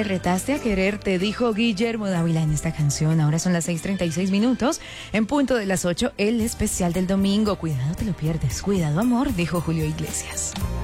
retaste a querer, te dijo Guillermo Dávila en esta canción. Ahora son las 6:36. En punto de las 8, el especial del domingo. Cuidado, te lo pierdes. Cuidado, amor, dijo Julio Iglesias.